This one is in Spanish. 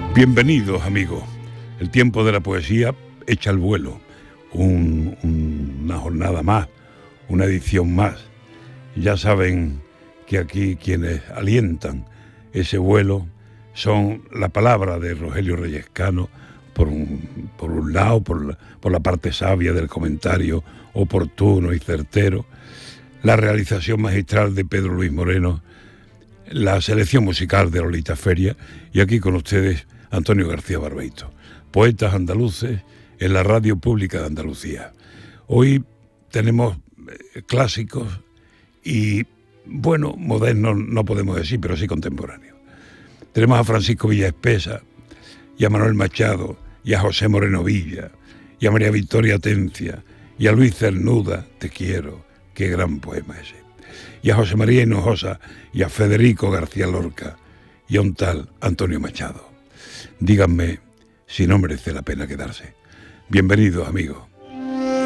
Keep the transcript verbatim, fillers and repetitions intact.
Bienvenidos, amigos. El tiempo de la poesía echa el vuelo. Un, un, una jornada más, una edición más. Ya saben que aquí quienes alientan ese vuelo son la palabra de Rogelio Reyescano, por un, por un lado, por la, por la parte sabia del comentario, oportuno y certero, la realización magistral de Pedro Luis Moreno, la selección musical de Lolita Feria, y aquí con ustedes Antonio García Barbeito, poetas andaluces en la radio pública de Andalucía. Hoy tenemos clásicos y, bueno, modernos no podemos decir, pero sí contemporáneos. Tenemos a Francisco Villaespesa y a Manuel Machado y a José Moreno Villa y a María Victoria Atencia y a Luis Cernuda, Te quiero, qué gran poema ese, y a José María Hinojosa y a Federico García Lorca y a un tal Antonio Machado. Díganme si no merece la pena quedarse. Bienvenidos, amigos.